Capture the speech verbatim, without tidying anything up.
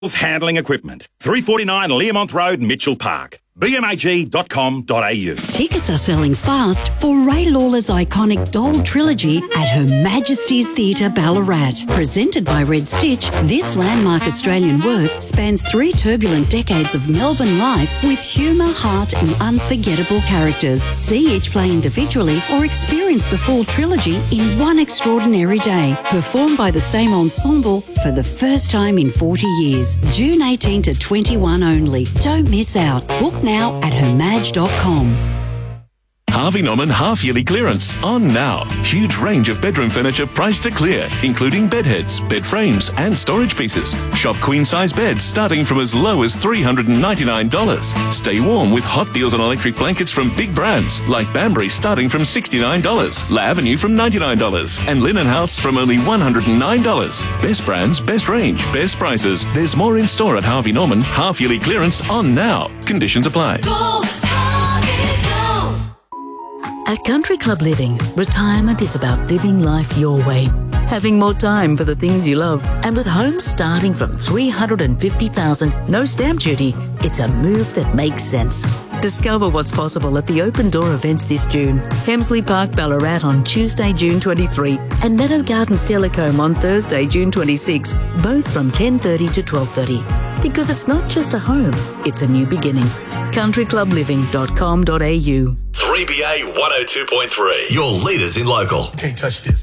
Handling Equipment, three forty-nine Learmont Road, Mitchell Park. b m a g dot com dot a u. Tickets are selling fast for Ray Lawler's iconic Doll Trilogy at Her Majesty's Theatre Ballarat. Presented by Red Stitch, this landmark Australian work spans three turbulent decades of Melbourne life with humour, heart and unforgettable characters. See each play individually or experience the full trilogy in one extraordinary day. Performed by the same ensemble for the first time in forty years. June eighteenth to twenty-first only. Don't miss out. Book now at her maj dot com. Harvey Norman half-yearly clearance on now. Huge range of bedroom furniture priced to clear, including bed heads, bed frames and storage pieces. Shop queen-size beds starting from as low as three hundred ninety-nine dollars. Stay warm with hot deals on electric blankets from big brands like Banbury starting from sixty-nine dollars, La Avenue from ninety-nine dollars and Linen House from only one hundred nine dollars. Best brands, best range, best prices. There's more in store at Harvey Norman. Half-yearly clearance on now. Conditions apply. Go, Harvey, go. At Country Club Living, retirement is about living life your way, having more time for the things you love. And with homes starting from three hundred fifty thousand dollars, no stamp duty, it's a move that makes sense. Discover what's possible at the Open Door events this June. Hemsley Park, Ballarat on Tuesday, June twenty-third, and Meadow Gardens Telecom on Thursday, June twenty-sixth, both from ten thirty to twelve thirty. Because it's not just a home, it's a new beginning. country club living dot com dot a u. three B A one oh two point three, your leaders in local. Can't touch this.